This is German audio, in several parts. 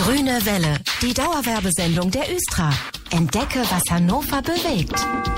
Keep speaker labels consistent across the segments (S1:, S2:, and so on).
S1: Grüne Welle, die Dauerwerbesendung der Östra. Entdecke, was Hannover bewegt.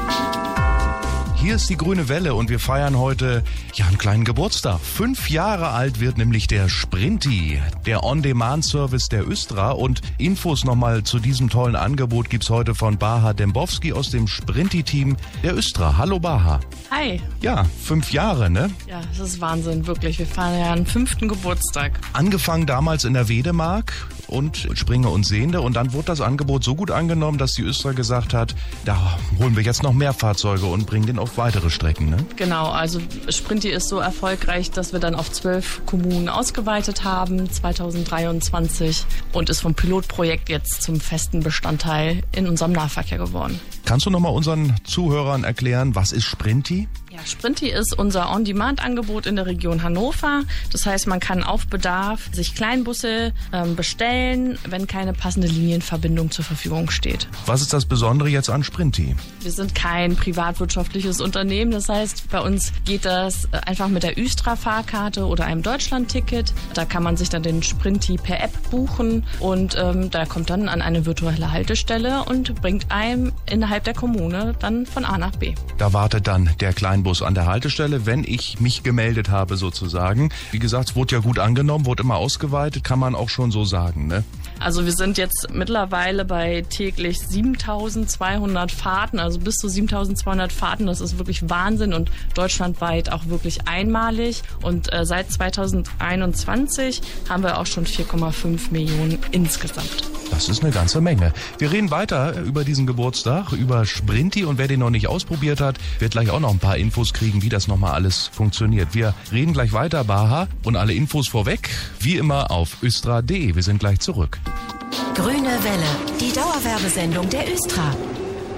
S2: Hier ist die Grüne Welle und wir feiern heute einen kleinen Geburtstag. 5 Jahre alt wird nämlich der Sprinti, der On-Demand-Service der Östra. Und Infos nochmal zu diesem tollen Angebot gibt's heute von Baha Dembowski aus dem Sprinti-Team der Östra. Hallo Baha.
S3: Hi.
S2: Ja, 5 Jahre, ne?
S3: Ja, das ist Wahnsinn, wirklich. Wir feiern ja einen 5. Geburtstag.
S2: Angefangen damals in der Wedemark und Springer und Sehende. Und dann wurde das Angebot so gut angenommen, dass die Östra gesagt hat, da holen wir jetzt noch mehr Fahrzeuge und bringen den auf weitere Strecken, ne?
S3: Genau, also Sprinti ist so erfolgreich, dass wir dann auf 12 Kommunen ausgeweitet haben, 2023, und ist vom Pilotprojekt jetzt zum festen Bestandteil in unserem Nahverkehr geworden.
S2: Kannst du nochmal unseren Zuhörern erklären, was ist Sprinti?
S3: Ja, Sprinti ist unser On-Demand-Angebot in der Region Hannover. Das heißt, man kann auf Bedarf sich Kleinbusse bestellen, wenn keine passende Linienverbindung zur Verfügung steht.
S2: Was ist das Besondere jetzt an Sprinti?
S3: Wir sind kein privatwirtschaftliches Unternehmen. Das heißt, bei uns geht das einfach mit der Östra-Fahrkarte oder einem Deutschland-Ticket. Da kann man sich dann den Sprinti per App buchen und da kommt dann an eine virtuelle Haltestelle und bringt einem innerhalb der Kommune dann von A nach B.
S2: Da wartet dann der Kleinbus an der Haltestelle, wenn ich mich gemeldet habe sozusagen. Wie gesagt, es wurde ja gut angenommen, wurde immer ausgeweitet, kann man auch schon so sagen, ne?
S3: Also wir sind jetzt mittlerweile bei täglich 7.200 Fahrten, also bis zu 7.200 Fahrten. Das ist wirklich Wahnsinn und deutschlandweit auch wirklich einmalig. Und seit 2021 haben wir auch schon 4,5 Millionen insgesamt.
S2: Das ist eine ganze Menge. Wir reden weiter über diesen Geburtstag, über Sprinti, und wer den noch nicht ausprobiert hat, wird gleich auch noch ein paar Infos kriegen, wie das nochmal alles funktioniert. Wir reden gleich weiter, Baha, und alle Infos vorweg, wie immer auf östra.de. Wir sind gleich zurück.
S1: Grüne Welle, die Dauerwerbesendung der Östra.